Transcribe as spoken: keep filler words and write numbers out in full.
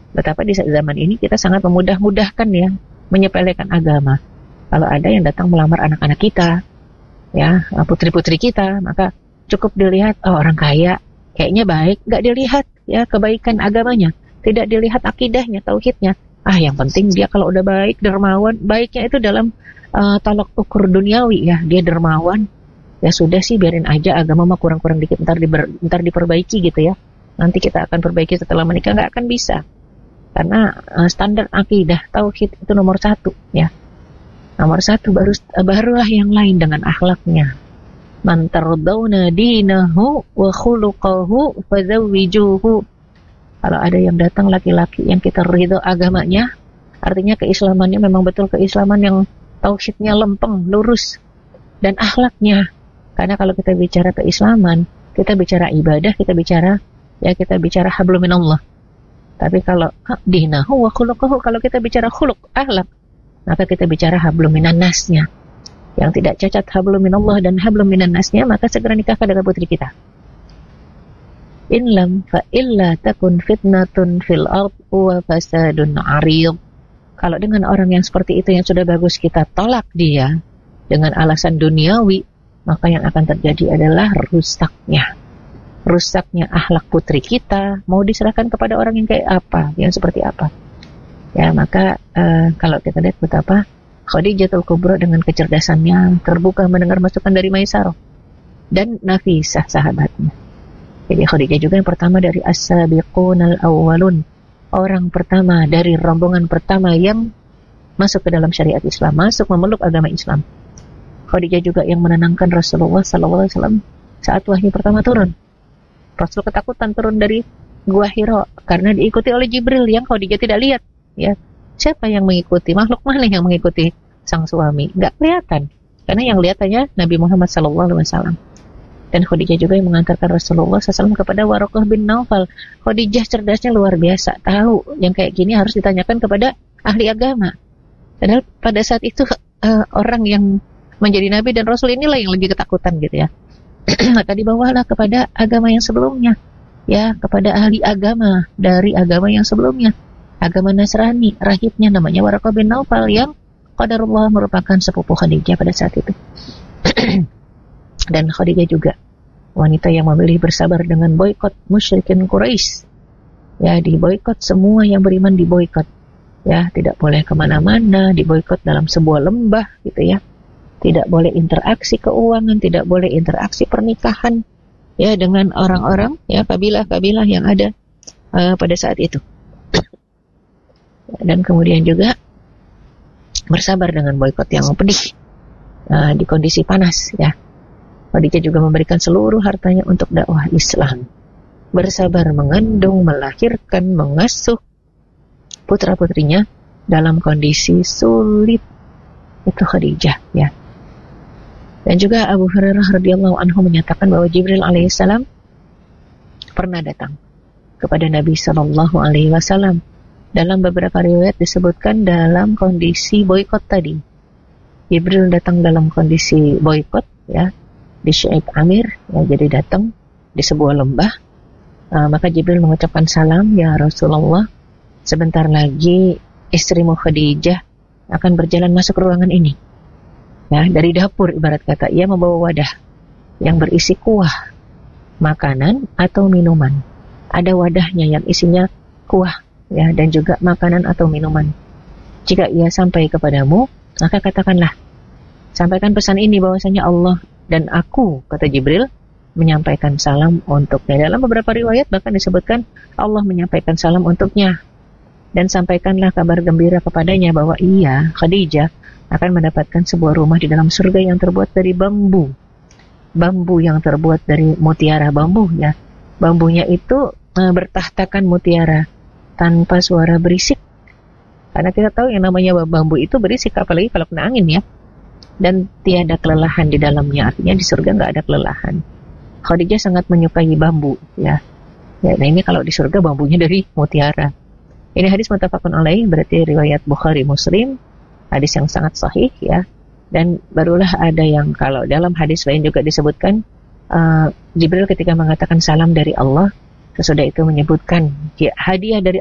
Betapa di zaman ini kita sangat memudah-mudahkan ya, menyepelekan agama. Kalau ada yang datang melamar anak-anak kita, ya putri-putri kita, maka cukup dilihat, oh orang kaya, kayaknya baik, nggak dilihat ya kebaikan agamanya, tidak dilihat akidahnya, tauhidnya. Ah, yang penting dia kalau udah baik, dermawan, baiknya itu dalam uh, tolak ukur duniawi ya, dia dermawan, ya sudah sih biarin aja, agama mah kurang-kurang dikit, ntar, diber, ntar diperbaiki gitu ya. Nanti kita akan perbaiki setelah menikah, nggak akan bisa. Karena uh, standar akidah tauhid itu nomor satu ya, nomor satu, baru uh, barulah yang lain dengan akhlaknya. Man tardawna dinahu wa khuluquhu fazawwijuhu. Kalau ada yang datang laki-laki yang kita ridho agamanya, artinya keislamannya memang betul keislaman yang tauhidnya lempeng, lurus, dan akhlaknya. Karena kalau kita bicara keislaman, kita bicara ibadah, kita bicara ya kita bicara hablum minallah. Tapi kalau dinahu wa khuluquhu, kalau kita bicara khuluq, akhlak, maka kita bicara hablum minan nasnya. Yang tidak cacat hablum minallah dan hablum minan nasnya, maka segera nikahkan dengan putri kita. In lam fa illa takun fitnatun fil ard wa fasadun 'arid. Kalau dengan orang yang seperti itu yang sudah bagus kita tolak dia dengan alasan duniawi, maka yang akan terjadi adalah rusaknya. Rusaknya akhlak putri kita, mau diserahkan kepada orang yang kayak apa, yang seperti apa. Ya, maka uh, kalau kita lihat betapa Khadijatul Kubra dengan kecerdasannya terbuka mendengar masukan dari Maisarah dan Nafisah sahabatnya. Jadi Khadijah juga yang pertama dari as-sabiqunal awwalun, orang pertama dari rombongan pertama yang masuk ke dalam syariat Islam, masuk memeluk agama Islam. Khadijah juga yang menenangkan Rasulullah sallallahu alaihi wasallam saat wahyu pertama turun. Rasul ketakutan turun dari Gua Hira karena diikuti oleh Jibril yang Khadijah tidak lihat. Ya, siapa yang mengikuti? Makhluk mana yang mengikuti sang suami? Nggak kelihatan. Karena yang lihat hanya Nabi Muhammad sallallahu alaihi wasallam. Dan Khadijah juga yang mengantarkan Rasulullah sallallahu alaihi wasallam kepada Waraqah bin Naufal. Khadijah cerdasnya luar biasa. Tahu yang kayak gini harus ditanyakan kepada ahli agama. Padahal pada saat itu uh, orang yang menjadi Nabi dan Rasul inilah yang lebih ketakutan gitu ya. Maka dibawalah kepada agama yang sebelumnya, ya, kepada ahli agama dari agama yang sebelumnya, agama Nasrani. Rahibnya namanya Waraqah bin Naufal yang qadarullah merupakan sepupu Khadijah pada saat itu. Dan Khadijah juga wanita yang memilih bersabar dengan boikot musyrikin Quraisy. Ya, diboikot, semua yang beriman diboikot. Ya, tidak boleh kemana-mana, diboikot dalam sebuah lembah gitu ya. Tidak boleh interaksi keuangan, tidak boleh interaksi pernikahan ya dengan orang-orang ya kabilah-kabilah yang ada uh, pada saat itu. Dan kemudian juga bersabar dengan boikot yang pedih uh, di kondisi panas ya. Khadijah juga memberikan seluruh hartanya untuk dakwah Islam. Bersabar mengandung, melahirkan, mengasuh putra-putrinya dalam kondisi sulit. Itu Khadijah ya. Dan juga Abu Hurairah radhiyallahu anhu menyatakan bahwa Jibril alaihissalam pernah datang kepada Nabi sallallahu alaihi wasallam. Dalam beberapa riwayat disebutkan dalam kondisi boikot tadi. Jibril datang dalam kondisi boikot ya di Syaib Amir ya, jadi datang di sebuah lembah. Uh, maka Jibril mengucapkan salam, ya Rasulullah, sebentar lagi istrimu Khadijah akan berjalan masuk ruangan ini. Ya, dari dapur ibarat kata, ia membawa wadah yang berisi kuah, makanan atau minuman. Ada wadahnya yang isinya kuah ya dan juga makanan atau minuman. Jika ia sampai kepadamu, maka katakanlah, sampaikan pesan ini bahwasanya Allah dan aku, kata Jibril, menyampaikan salam untuknya. Dalam beberapa riwayat bahkan disebutkan Allah menyampaikan salam untuknya. Dan sampaikanlah kabar gembira kepadanya bahwa ia, Khadijah, akan mendapatkan sebuah rumah di dalam surga yang terbuat dari bambu. Bambu yang terbuat dari mutiara bambu ya. Bambunya itu e, bertahtakan mutiara tanpa suara berisik. Karena kita tahu yang namanya bambu itu berisik, apalagi kalau kena angin ya. Dan tiada kelelahan di dalamnya, artinya di surga nggak ada kelelahan. Khadijah sangat menyukai bambu ya. Ya, nah ini kalau di surga bambunya dari mutiara. Ini hadis muttafaqun alaih, berarti riwayat Bukhari Muslim, hadis yang sangat sahih ya. Dan barulah ada yang kalau dalam hadis lain juga disebutkan uh, Jibril ketika mengatakan salam dari Allah, sesudah itu menyebutkan ya, hadiah dari